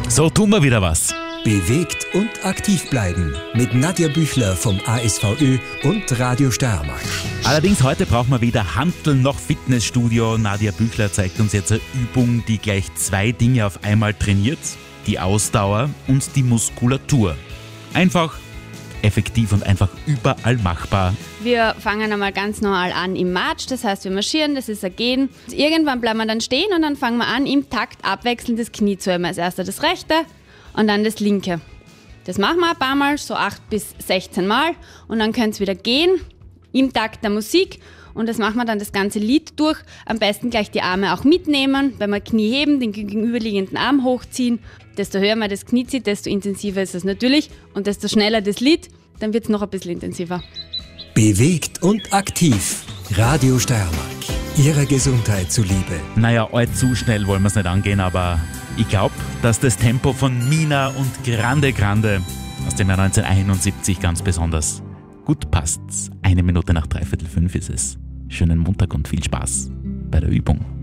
So tun wir wieder was. Bewegt und aktiv bleiben mit Nadja Büchler vom ASVÖ und Radio Steiermark. Allerdings heute brauchen wir weder Hanteln noch Fitnessstudio. Nadja Büchler zeigt uns jetzt eine Übung, die gleich 2 Dinge auf einmal trainiert. Die Ausdauer und die Muskulatur. Einfach, effektiv und einfach überall machbar. Wir fangen einmal ganz normal an im Marsch, das heißt wir marschieren, das ist ein Gehen. Irgendwann bleiben wir dann stehen und dann fangen wir an im Takt abwechselnd das Knie zu heben. Als erster das rechte und dann das linke. Das machen wir ein paar Mal, so 8 bis 16 Mal und dann könnt ihr wieder gehen im Takt der Musik und das machen wir dann das ganze Lied durch. Am besten gleich die Arme auch mitnehmen, wenn wir Knie heben, den gegenüberliegenden Arm hochziehen. Desto höher man das Knie zieht, desto intensiver ist es natürlich und desto schneller das Lied, dann wird es noch ein bisschen intensiver. Bewegt und aktiv. Radio Steiermark. Ihrer Gesundheit zuliebe. Naja, allzu schnell wollen wir es nicht angehen, aber ich glaube, dass das Tempo von Mina und Grande Grande aus dem Jahr 1971 ganz besonders gut passt. 1 Minute nach 3/4 5 ist es. Schönen Montag und viel Spaß bei der Übung.